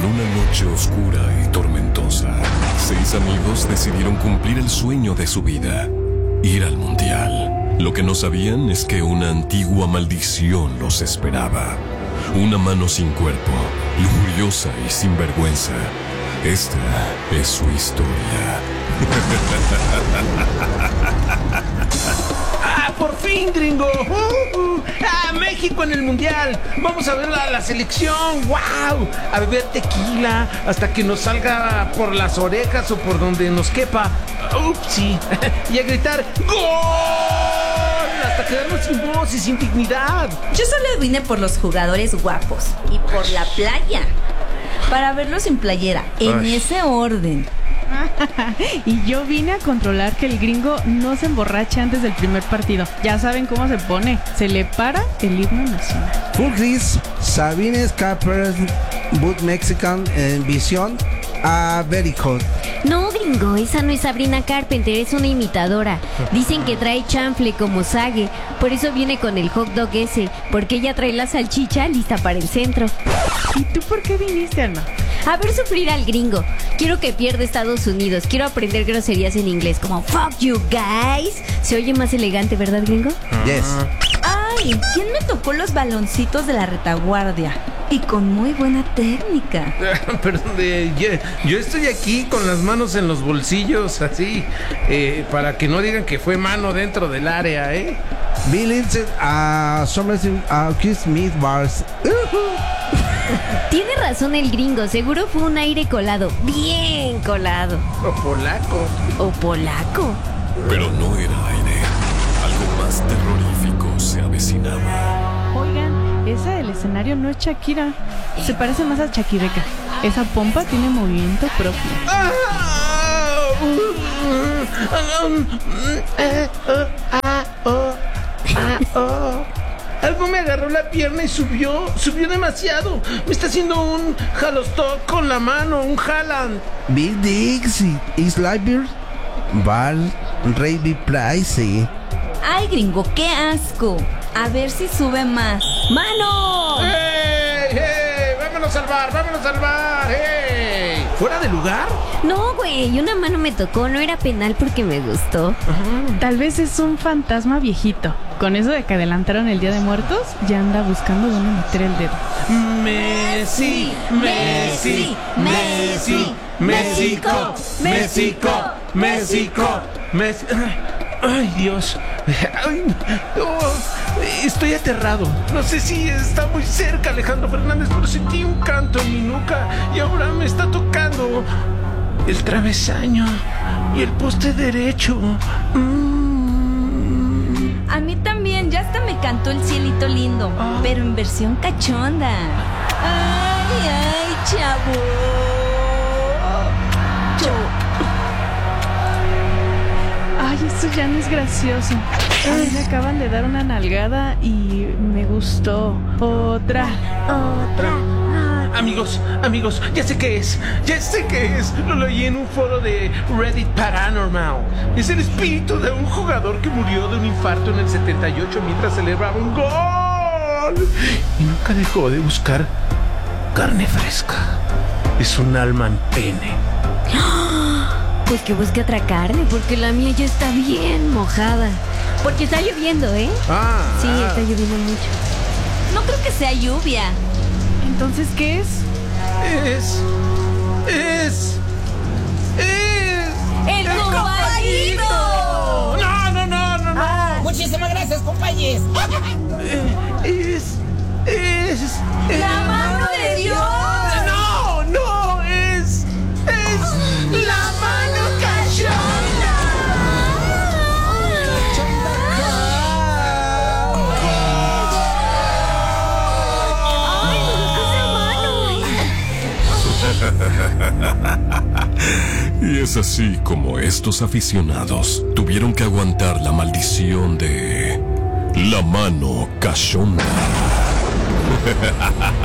una noche oscura y tormentosa, 6 amigos decidieron cumplir el sueño de su vida: ir al mundial. Lo que no sabían es que una antigua maldición los esperaba. Una mano sin cuerpo, lujuriosa y sin vergüenza. Esta es su historia. ¡Ah, por fin, gringo! ¡México en el mundial! Vamos a ver a la selección. ¡Wow! A beber tequila hasta que nos salga por las orejas o por donde nos quepa. ¡Upsi! Y a gritar ¡gol! Hasta quedarnos sin voz y sin dignidad. Yo solo vine por los jugadores guapos y por la playa. Para verlos sin playera, en ese orden. Y yo vine a controlar que el gringo no se emborrache antes del primer partido. Ya saben cómo se pone. Se le para el himno nacional. Full Chris, Sabine Scarper, Boot Mexican en Visión, a Very Hot. No, gringo, esa no es Sabrina Carpenter, es una imitadora. Dicen que trae chanfle como Sage, por eso viene con el hot dog ese, porque ella trae la salchicha lista para el centro. ¿Y tú por qué viniste, Alma? A ver sufrir al gringo. Quiero que pierda Estados Unidos. Quiero aprender groserías en inglés como fuck you guys. Se oye más elegante, ¿verdad, gringo? Yes. ¡Ay! ¿Quién me tocó los baloncitos de la retaguardia? Y con muy buena técnica. Perdón, yo estoy aquí con las manos en los bolsillos, así, para que no digan que fue mano dentro del área, ¿eh? Bill a Somerset, a Chris Smith Bars. Tiene razón el gringo, seguro fue un aire colado, bien colado. O polaco. O polaco. Pero no era aire. Algo más terrorífico se avecinaba. Oigan, esa del escenario no es Shakira. Se parece más a Shakireka. Esa pompa tiene movimiento propio. Algo me agarró la pierna y subió demasiado. Me está haciendo un jalostop con la mano, un Haaland. Big Dixie, Isliber, Val, Raby Price. ¡Ay, gringo, qué asco! A ver si sube más. ¡Mano! ¡Hey, hey! ¡Vámonos al bar, vámonos al bar! ¡Hey! ¿Fuera de lugar? No, güey, una mano me tocó, no era penal porque me gustó. Tal vez es un fantasma viejito. Con eso de que adelantaron el Día de Muertos, ya anda buscando dónde meter el dedo. Messi, Messi, Messi, México, México, México, Messi. Ay, Dios. Ay, estoy aterrado. No sé si está muy cerca Alejandro Fernández, pero sentí un canto en mi nuca y ahora me está tocando el travesaño y el poste derecho. A mí también, ya hasta me cantó el cielito lindo, pero en versión cachonda. ¡Ay, ay, chavo! Ay, esto ya no es gracioso. A mí me acaban de dar una nalgada y me gustó. Otra. Amigos, ya sé qué es. Lo leí en un foro de Reddit Paranormal. Es el espíritu de un jugador que murió de un infarto en el 78 mientras celebraba un gol. Y nunca dejó de buscar carne fresca. Es un alma en pene. Pues que busque otra carne, porque la mía ya está bien mojada. Porque está lloviendo, ¿eh? Sí, está lloviendo mucho. No creo que sea lluvia. Entonces, ¿qué es? Es ¡El compañero! No. Muchísimas gracias, compañeros. Es ¡La mano de Dios! No, es la mano cachonda. Y es así como estos aficionados tuvieron que aguantar la maldición de la mano cachonda.